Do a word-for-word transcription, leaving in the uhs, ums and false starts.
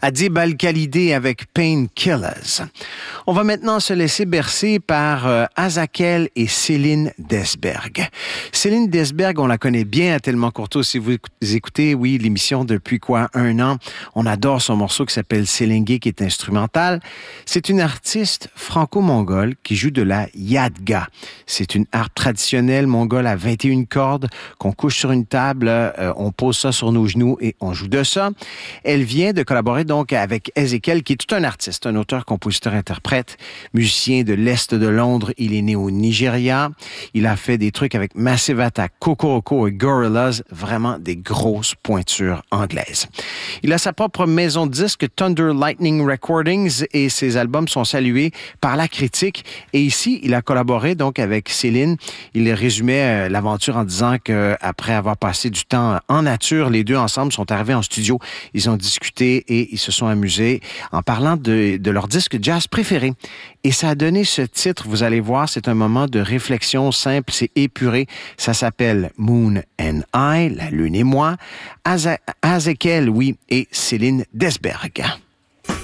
Adib Al-Khalidi avec Painkillers. On va maintenant se laisser bercer par euh, Azakel et Céline Desberg. Céline Desberg, on la connaît bien à Tellement Courteau. Si vous écoutez, oui, l'émission depuis quoi, un an, on adore son morceau qui s'appelle Sélingué, qui est instrumental. C'est une artiste franco-mongole qui joue de la yadga. C'est une harpe traditionnelle mongole à vingt et une cordes qu'on couche sur une table, euh, on pose ça sur nos genoux et on joue de ça. Elle vient de collaborer donc avec Ezekiel, qui est tout un artiste, un auteur, compositeur, interprète, musicien de l'Est de Londres. Il est né au Nigeria. Il a fait des trucs avec Massive Attack, Kokoroko et Gorillaz, vraiment des grosses pointures anglaises. Il a sa propre maison de disques, Thunder Lightning Recordings, et ses albums sont salués par la critique. Et ici, il a collaboré donc avec Céline. Il résumait euh, l'aventure en disant qu'après avoir passé du temps en nature, les deux ensemble sont arrivés en studio. Ils ont discuté et ils se sont amusés en parlant de, de leur disque jazz préféré. Et ça a donné ce titre, vous allez voir, c'est un moment de réflexion simple, c'est épuré. Ça s'appelle Moon and I, la lune et moi. Aza- Azakel, oui, et Céline Desberg.